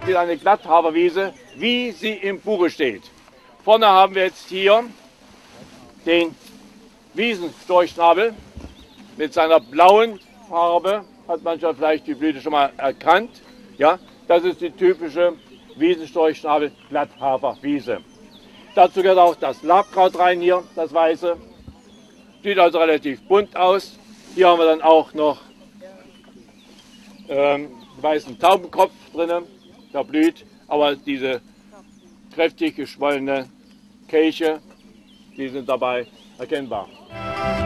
Beispiel eine Glatthaferwiese, wie sie im Buche steht. Vorne haben wir jetzt hier den Wiesenstorchschnabel mit seiner blauen Farbe. Hat mancher vielleicht die Blüte schon mal erkannt. Ja, das ist die typische Wiesenstorchschnabel Glatthaferwiese. Dazu gehört auch das Labkraut rein hier, das weiße. Sieht also relativ bunt aus. Hier haben wir dann auch noch weißen Taubenkopf drin, der blüht, aber diese kräftig geschwollene Kelche, die sind dabei erkennbar.